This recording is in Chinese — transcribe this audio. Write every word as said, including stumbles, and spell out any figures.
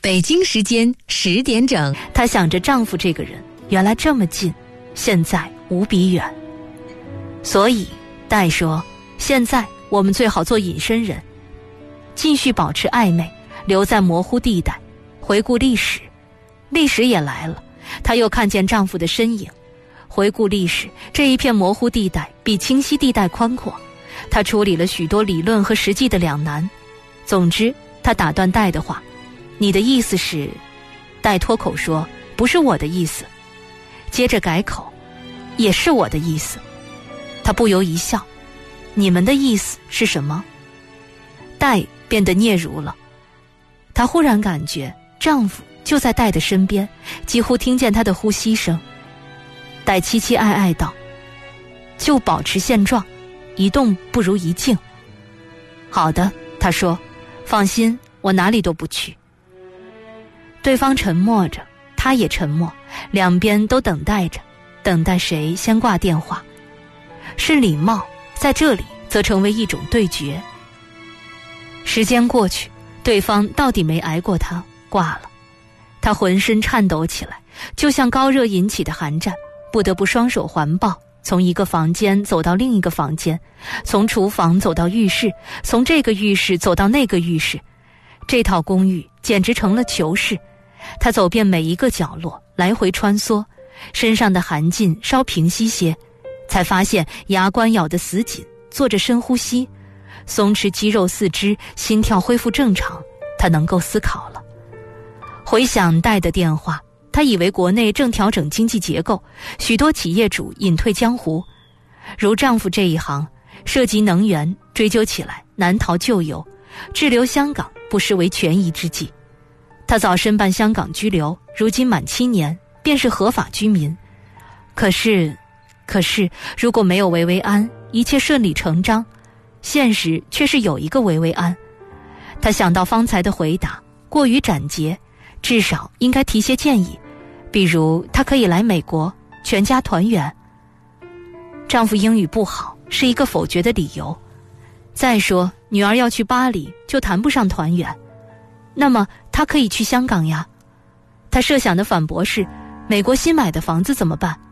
北京时间十点整， 她想着丈夫这个人原来这么近，现在无比远。所以戴说，现在我们最好做隐身人，继续保持暧昧，留在模糊地带，回顾历史。历史也来了，她又看见丈夫的身影。回顾历史，这一片模糊地带比清晰地带宽阔，她处理了许多理论和实际的两难。总之，她打断戴的话，你的意思是？戴脱口说，不是我的意思。接着改口，也是我的意思。他不由一笑，你们的意思是什么？戴变得嗫嚅了。她忽然感觉丈夫就在戴的身边，几乎听见他的呼吸声。戴凄凄哀哀道，就保持现状，一动不如一静。好的，他说，放心，我哪里都不去。对方沉默着，他也沉默，两边都等待着，等待谁先挂电话。是礼貌，在这里则成为一种对决。时间过去，对方到底没挨过他，挂了。他浑身颤抖起来，就像高热引起的寒战，不得不双手环抱，从一个房间走到另一个房间，从厨房走到浴室，从这个浴室走到那个浴室。这套公寓简直成了囚室，他走遍每一个角落，来回穿梭，身上的寒劲稍平息些，才发现牙关咬得死紧，做着深呼吸，松弛肌肉四肢，心跳恢复正常，他能够思考了。回想戴的电话，他以为国内正调整经济结构，许多企业主隐退江湖，如丈夫这一行涉及能源，追究起来难逃旧有，滞留香港不失为权宜之计。他早申办香港居留，如今满七年，便是合法居民。可是可是如果没有维维安，一切顺理成章，现实却是有一个维维安。他想到方才的回答过于斩截，至少应该提些建议，比如他可以来美国，全家团圆。丈夫英语不好是一个否决的理由，再说女儿要去巴黎，就谈不上团圆。那么他可以去香港呀。他设想的反驳是，美国新买的房子怎么办？